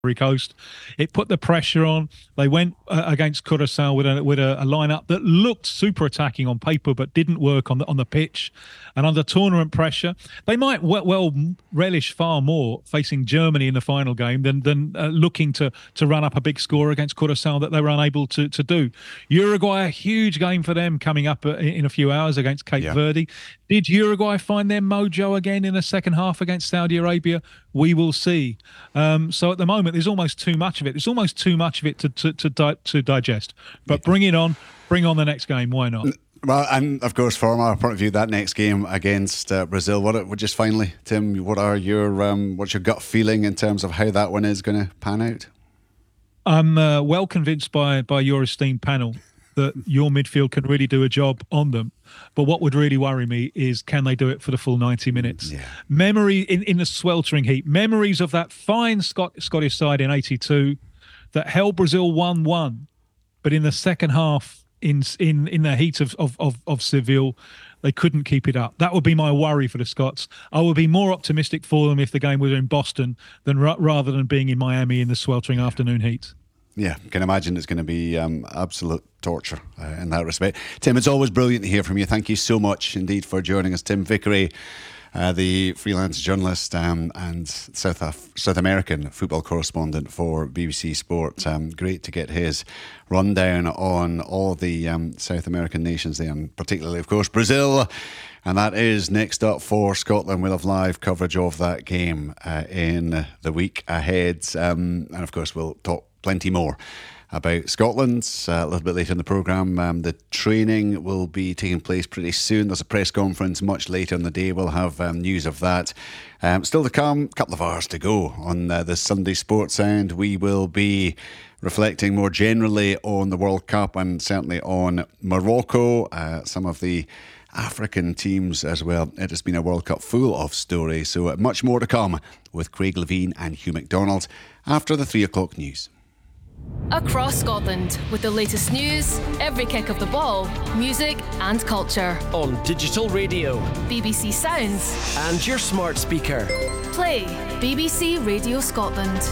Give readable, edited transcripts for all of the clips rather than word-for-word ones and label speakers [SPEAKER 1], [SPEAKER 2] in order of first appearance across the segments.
[SPEAKER 1] Ivory Coast. It put the pressure on. They went against Curacao with a lineup that looked super attacking on paper, but didn't work on the pitch. And under tournament pressure, they might well relish far more facing Germany in the final game than looking to run up a big score against Curacao that they were unable to do. Uruguay, a huge game for them coming up in a few hours against Cape Verde. Did Uruguay find their mojo again in the second half against Saudi Arabia? We will see. So at the moment, there's almost too much of it. There's almost too much of it to digest. But bring it on. Bring on the next game. Why not?
[SPEAKER 2] Well, and of course, from our point of view, that next game against Brazil. Just finally, Tim, what's your gut feeling in terms of how that one is going to pan out?
[SPEAKER 1] I'm well convinced by your esteemed panel that your midfield can really do a job on them. But what would really worry me is, can they do it for the full 90 minutes? Yeah. Memory in the sweltering heat. Memories of that fine Scottish side in '82 that held Brazil 1-1, but in the second half, in the heat of Seville, they couldn't keep it up. That would be my worry for the Scots. I would be more optimistic for them if the game was in Boston than rather than being in Miami in the sweltering afternoon heat. Yeah,
[SPEAKER 2] can imagine it's going to be absolute torture in that respect. Tim, it's always brilliant to hear from you. Thank you so much indeed for joining us. Tim Vickery, the freelance journalist and South American football correspondent for BBC Sport. Great to get his rundown on all the South American nations there, and particularly, of course, Brazil. And that is next up for Scotland. We'll have live coverage of that game in the week ahead. And of course, we'll talk plenty more about Scotland a little bit later in the programme. The training will be taking place pretty soon. There's a press conference much later in the day. We'll have news of that. Still to come, a couple of hours to go on this Sunday Sports Sound. We will be reflecting more generally on the World Cup and certainly on Morocco, some of the African teams as well. It has been a World Cup full of stories, so much more to come with Craig Levine and Hugh McDonald after the 3 o'clock news.
[SPEAKER 3] Across Scotland, with the latest news, every kick of the ball, music and culture.
[SPEAKER 4] On digital radio,
[SPEAKER 3] BBC Sounds,
[SPEAKER 4] and your smart speaker.
[SPEAKER 3] Play BBC Radio Scotland.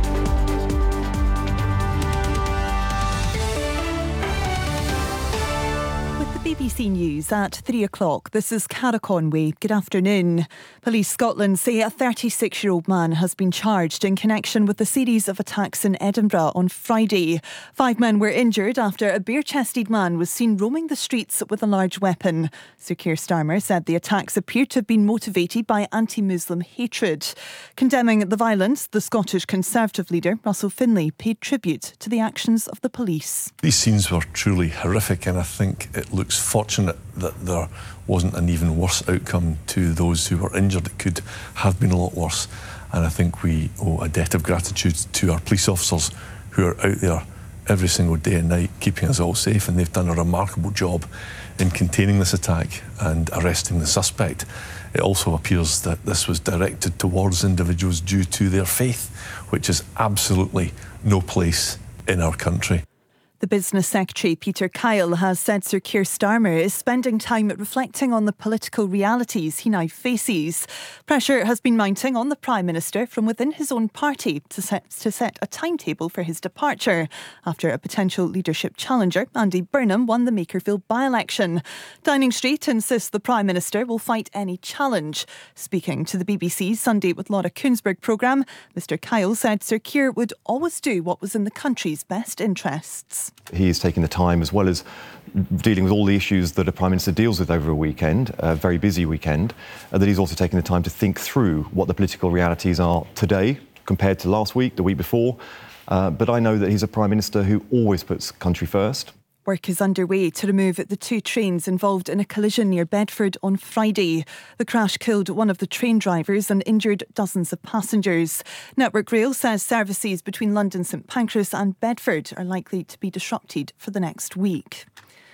[SPEAKER 5] BBC News at 3 o'clock. This is Cara Conway. Good afternoon. Police Scotland say a 36-year-old man has been charged in connection with a series of attacks in Edinburgh on Friday. 5 men were injured after a bare-chested man was seen roaming the streets with a large weapon. Sir Keir Starmer said the attacks appeared to have been motivated by anti-Muslim hatred. Condemning the violence, the Scottish Conservative leader, Russell Finlay, paid tribute to the actions of the police.
[SPEAKER 6] These scenes were truly horrific, and I think it looks fortunate that there wasn't an even worse outcome to those who were injured. It could have been a lot worse, and I think we owe a debt of gratitude to our police officers who are out there every single day and night keeping us all safe, and they've done a remarkable job in containing this attack and arresting the suspect. It also appears that this was directed towards individuals due to their faith, which is absolutely no place in our country.
[SPEAKER 5] The Business Secretary, Peter Kyle, has said Sir Keir Starmer is spending time reflecting on the political realities he now faces. Pressure has been mounting on the Prime Minister from within his own party to set a timetable for his departure after a potential leadership challenger, Andy Burnham, won the Makerfield by-election. Downing Street insists the Prime Minister will fight any challenge. Speaking to the BBC's Sunday with Laura Kuenssberg programme, Mr Kyle said Sir Keir would always do what was in the country's best interests.
[SPEAKER 7] He's taking the time, as well as dealing with all the issues that a Prime Minister deals with over a weekend, a very busy weekend, that he's also taking the time to think through what the political realities are today compared to last week, the week before. But I know that he's a Prime Minister who always puts country first.
[SPEAKER 5] Work is underway to remove the 2 trains involved in a collision near Bedford on Friday. The crash killed one of the train drivers and injured dozens of passengers. Network Rail says services between London St Pancras and Bedford are likely to be disrupted for the next week.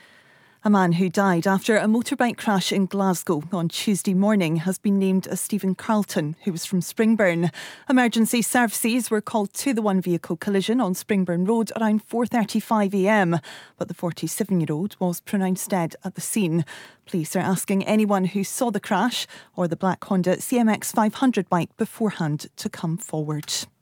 [SPEAKER 5] A man who died after a motorbike crash in Glasgow on Tuesday morning has been named as Stephen Carlton, who was from Springburn. Emergency services were called to the one-vehicle collision on Springburn Road around 4:35am, but the 47-year-old was pronounced dead at the scene. Police are asking anyone who saw the crash or the black Honda CMX 500 bike beforehand to come forward.